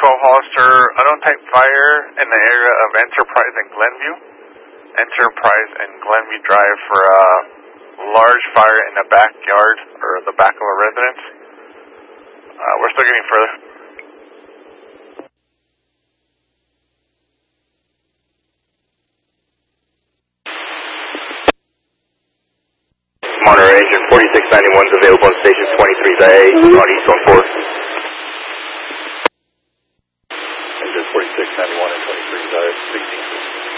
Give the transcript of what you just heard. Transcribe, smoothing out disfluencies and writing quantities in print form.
Hollister, unknown type fire in the area of Enterprise and Glenview. Enterprise and Glenview Drive for a large fire in the backyard or the back of a residence. We're still getting further. Monitor Agent 4691 is available on station 23A on East 14. Engine 4691 and 23 16.